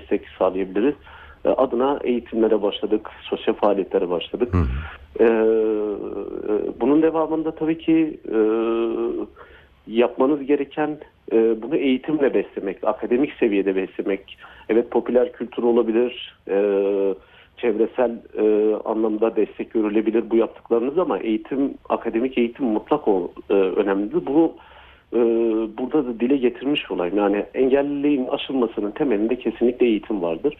destek sağlayabiliriz adına eğitimlere başladık, sosyal faaliyetlere başladık. Bunun devamında tabii ki yapmanız gereken bunu eğitimle beslemek, akademik seviyede beslemek. Evet, popüler kültür olabilir, çevresel anlamda destek görülebilir bu yaptıklarınız, ama eğitim, akademik eğitim mutlak önemlidir. Bunu burada da dile getirmiş olayım. Yani engelliliğin aşılmasının temelinde kesinlikle eğitim vardır.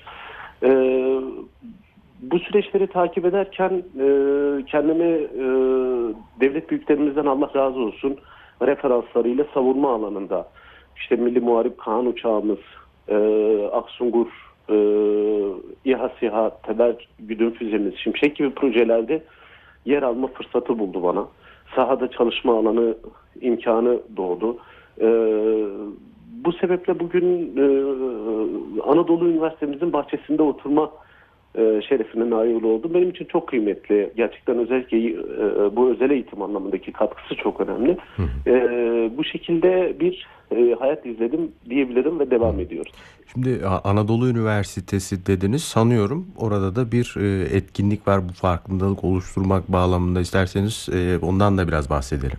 Bu süreçleri takip ederken kendimi devlet büyüklerimizden, Allah razı olsun, referanslarıyla savunma alanında, işte Milli Muharip Kaan uçağımız, Aksungur, İHA SİHA, Teber güdüm füzemiz, Şimşek gibi projelerde yer alma fırsatı buldu bana. Sahada çalışma alanı imkanı doğdu. Bu sebeple bugün Anadolu Üniversitemizin bahçesinde oturma şerefine nail oldu. Benim için çok kıymetli. Gerçekten özellikle bu özel eğitim anlamındaki katkısı çok önemli. Bu şekilde bir hayat izledim diyebilirim ve devam ediyoruz. Şimdi Anadolu Üniversitesi dediniz. Sanıyorum orada da bir etkinlik var, bu farkındalık oluşturmak bağlamında. İsterseniz ondan da biraz bahsedelim.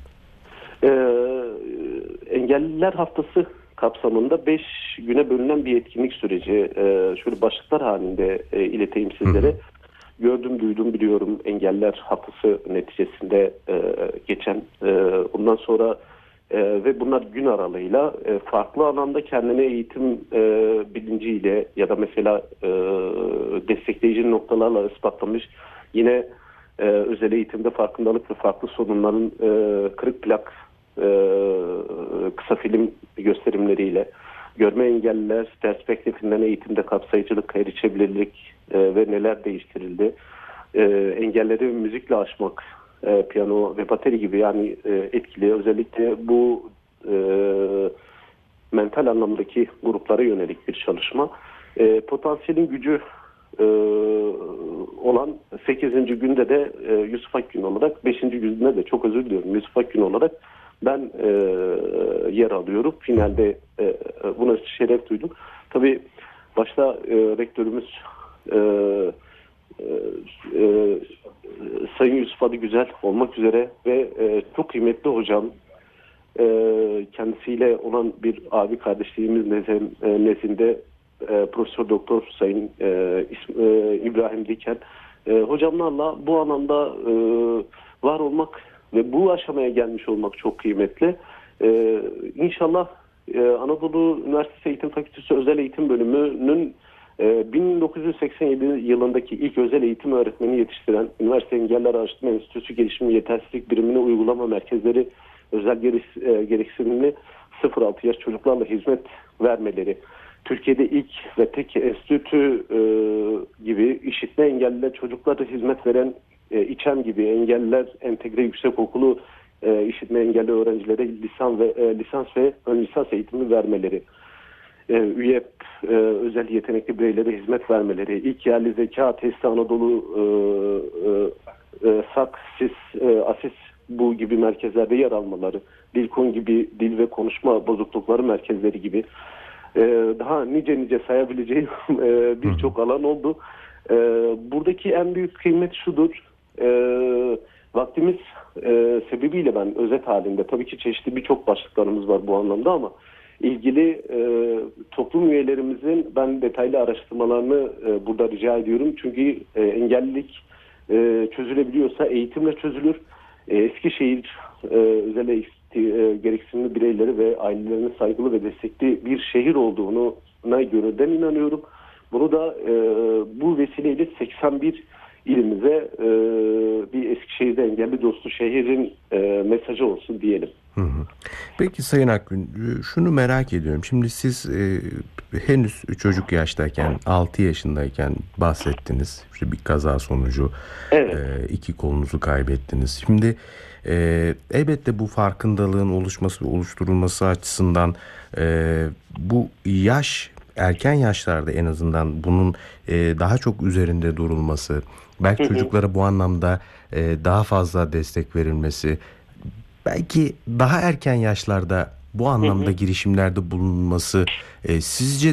Engelliler Haftası kapsamında 5 güne bölünen bir etkinlik süreci. Şöyle başlıklar halinde ileteyim sizlere. Gördüm, duydum, biliyorum Engelliler Haftası neticesinde geçen. Ondan sonra ve bunlar gün aralığıyla farklı alanda kendine eğitim bilinciyle ya da mesela destekleyici noktalarla ispatlamış, yine özel eğitimde farkındalık ve farklı sorunların kırık plak kısa film gösterimleriyle, görme engelliler perspektifinden eğitimde kapsayıcılık, erişebilirlik ve neler değiştirildi, engelleri müzikle aşmak, piyano ve bateri gibi, yani etkili, özellikle bu mental anlamdaki gruplara yönelik bir çalışma. Potansiyelin gücü olan 8. günde de Yusuf Akgün olarak, 5. günde de, çok özür diliyorum, Yusuf Akgün olarak ben yer alıyorum. Finalde buna şeref duydum. Tabii başta rektörümüz Sayın Yusuf Adıgüzel olmak üzere ve çok kıymetli hocam, kendisiyle olan bir abi kardeşliğimiz nezdinde Profesör Doktor Sayın İbrahim Diken hocamlarla bu alanda var olmak ve bu aşamaya gelmiş olmak çok kıymetli. İnşallah Anadolu Üniversitesi Eğitim Fakültesi Özel Eğitim Bölümünün 1987 yılındaki ilk özel eğitim öğretmeni yetiştiren Üniversite Engeller Araştırma Enstitüsü Gelişim Yetersizlik Birimine uygulama merkezleri özel gereksinimli 0-6 yaş çocuklarla hizmet vermeleri, Türkiye'de ilk ve tek enstitü gibi işitme engelliler çocuklara hizmet veren İÇEM gibi Engelliler Entegre Yüksekokulu işitme engelli öğrencilere lisans ve ön lisans eğitimi vermeleri, üye özel yetenekli bireylere hizmet vermeleri, ilk yerli zeka testi Anadolu SAK, SIS, ASIS bu gibi merkezlerde yer almaları, Dilkon gibi dil ve konuşma bozuklukları merkezleri gibi daha nice sayabileceğim birçok alan oldu. Buradaki en büyük kıymet şudur. Vaktimiz sebebiyle ben özet halinde, tabii ki çeşitli birçok başlıklarımız var bu anlamda, ama ilgili toplum üyelerimizin ben detaylı araştırmalarını burada rica ediyorum. Çünkü engellilik çözülebiliyorsa eğitimle çözülür. Eskişehir özel gereksinimli bireyleri ve ailelerine saygılı ve destekli bir şehir olduğuna gönülden inanıyorum. Bunu da bu vesileyle 81 ilimize bir Eskişehir'de engelli dostu şehrin mesajı olsun diyelim. Peki Sayın Akgün, şunu merak ediyorum. Şimdi siz henüz çocuk yaştayken, 6 yaşındayken bahsettiniz. İşte bir kaza sonucu evet. 2 kolunuzu kaybettiniz. Şimdi elbette bu farkındalığın oluşması ve oluşturulması açısından bu erken yaşlarda en azından bunun daha çok üzerinde durulması, belki çocuklara bu anlamda daha fazla destek verilmesi, belki daha erken yaşlarda bu anlamda girişimlerde bulunması sizce de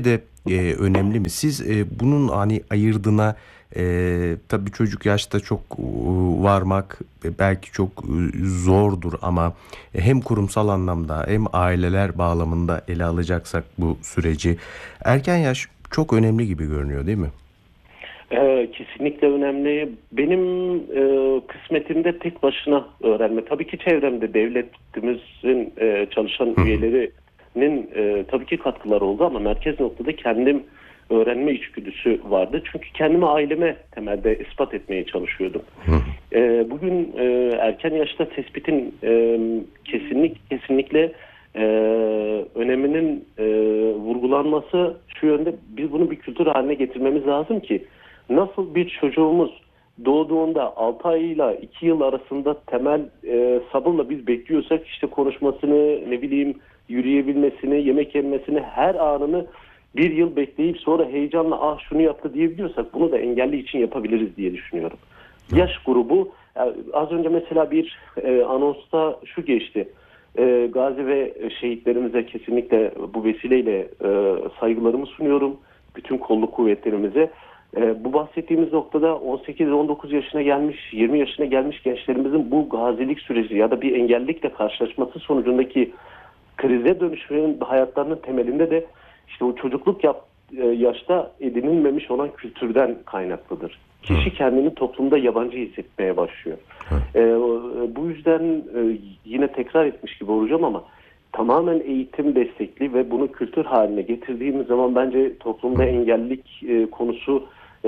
önemli mi? Siz bunun hani ayırdığına tabii çocuk yaşta çok varmak belki çok zordur ama hem kurumsal anlamda hem aileler bağlamında ele alacaksak bu süreci erken yaş çok önemli gibi görünüyor, değil mi? Kesinlikle önemli. Benim kısmetimde tek başına öğrenme. Tabii ki çevremde devletimizin çalışan üyelerinin tabii ki katkıları oldu ama merkez noktada kendim öğrenme içgüdüsü vardı. Çünkü kendimi aileme temelde ispat etmeye çalışıyordum. Bugün erken yaşta tespitin kesinlikle öneminin vurgulanması şu yönde, biz bunu bir kültür haline getirmemiz lazım ki nasıl bir çocuğumuz doğduğunda 6 ayıyla 2 yıl arasında temel sabırla biz bekliyorsak işte konuşmasını, ne bileyim yürüyebilmesini, yemek yemesini, her anını bir yıl bekleyip sonra heyecanla şunu yaptı diyebiliyorsak bunu da engelli için yapabiliriz diye düşünüyorum. Yaş grubu az önce mesela bir anonsta şu geçti. Gazi ve şehitlerimize kesinlikle bu vesileyle saygılarımı sunuyorum. Bütün kolluk kuvvetlerimize. Bu bahsettiğimiz noktada 18-19 yaşına gelmiş, 20 yaşına gelmiş gençlerimizin bu gazilik süreci ya da bir engellilikle karşılaşması sonucundaki krize dönüşmenin hayatlarının temelinde de işte o çocukluk yaşta edinilmemiş olan kültürden kaynaklıdır. Kişi kendini toplumda yabancı hissetmeye başlıyor. Bu yüzden yine tekrar etmiş gibi olacağım ama tamamen eğitim destekli ve bunu kültür haline getirdiğimiz zaman bence toplumda engellilik konusu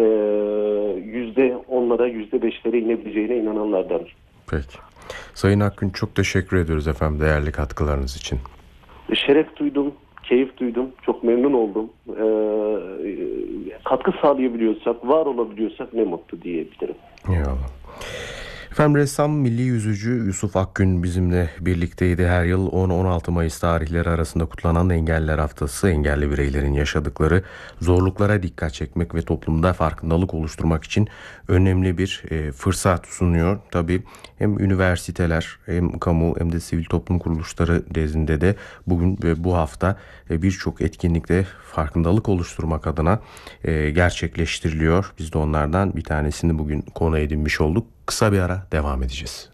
%10'lara %5'lere inebileceğine inananlardandır. Peki. Sayın Akgün, çok teşekkür ediyoruz efendim değerli katkılarınız için. Şeref duydum, keyif duydum, çok memnun oldum. Katkı sağlayabiliyorsak, var olabiliyorsak ne mutlu diyebilirim. Eyvallah. Efendim ressam, milli yüzücü Yusuf Akgün bizimle birlikteydi. Her yıl 10-16 Mayıs tarihleri arasında kutlanan Engelliler Haftası, engelli bireylerin yaşadıkları zorluklara dikkat çekmek ve toplumda farkındalık oluşturmak için önemli bir fırsat sunuyor. Tabii hem üniversiteler hem kamu hem de sivil toplum kuruluşları nezdinde de bugün ve bu hafta birçok etkinlikte farkındalık oluşturmak adına gerçekleştiriliyor. Biz de onlardan bir tanesini bugün konu edinmiş olduk. Kısa bir ara devam edeceğiz.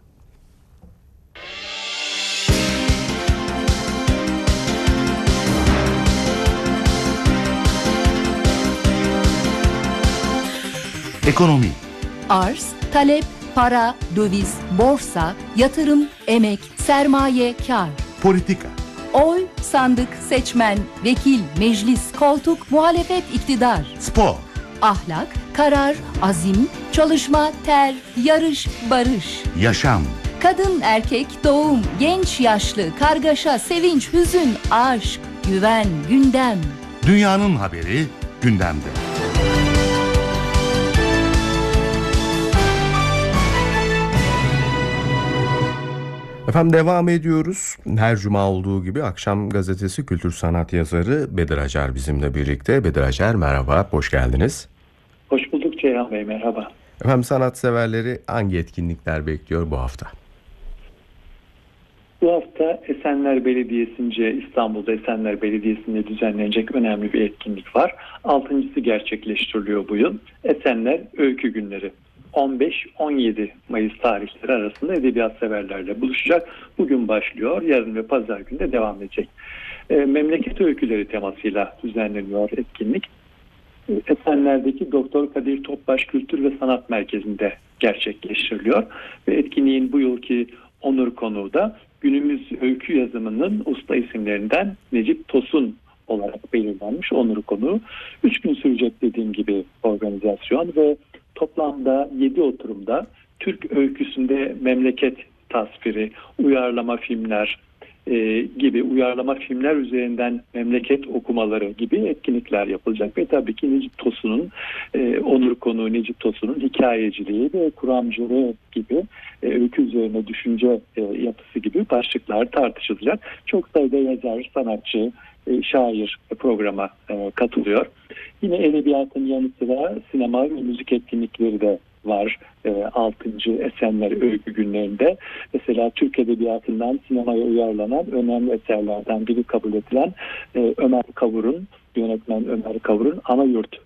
Ekonomi. Arz, talep, para, döviz, borsa, yatırım, emek, sermaye, kar. Politika. Oy, sandık, seçmen, vekil, meclis, koltuk, muhalefet, iktidar. Spor. Ahlak, karar, azim, çalışma, ter, yarış, barış. Yaşam. Kadın, erkek, doğum, genç, yaşlı, kargaşa, sevinç, hüzün, aşk, güven, gündem. Dünyanın haberi gündemde. Efendim devam ediyoruz. Her cuma olduğu gibi Akşam Gazetesi kültür sanat yazarı Bedir Acar bizimle birlikte. Bedir Acar, merhaba, hoş geldiniz. Hoş bulduk Ceyhan Bey, merhaba. Efendim sanatseverleri hangi etkinlikler bekliyor bu hafta? Bu hafta Esenler Belediyesi'nce, İstanbul'da Esenler Belediyesi'nde düzenlenecek önemli bir etkinlik var. 6.'sı gerçekleştiriliyor bu yıl. Esenler Öykü Günleri. 15-17 Mayıs tarihleri arasında edebiyat severlerle buluşacak. Bugün başlıyor, yarın ve pazar günü de devam edecek. Memleket öyküleri temasıyla düzenleniyor etkinlik. Esenler'deki Doktor Kadir Topbaş Kültür ve Sanat Merkezi'nde gerçekleştiriliyor. Ve etkinliğin bu yılki onur konuğu da günümüz öykü yazımının usta isimlerinden Necip Tosun olarak belirlenmiş onur konuğu. 3 gün sürecek dediğim gibi organizasyon ve toplamda 7 oturumda Türk öyküsünde memleket tasviri, uyarlama filmler gibi uyarlama filmler üzerinden memleket okumaları gibi etkinlikler yapılacak. Ve tabii ki Necip Tosun'un onur konuğu Necip Tosun'un hikayeciliği ve kuramcılığı gibi öykü üzerine düşünce yapısı gibi başlıklar tartışılacak. Çok sayıda yazar, sanatçı, şair programa katılıyor. Yine edebiyatın yanı sıra sinema ve müzik etkinlikleri de var 6. Esenler Öykü Günlerinde. Mesela Türk Edebiyatı'ndan sinemaya uyarlanan önemli eserlerden biri kabul edilen Ömer Kavur'un yönetmen Ömer Kavur'un Ana Yurt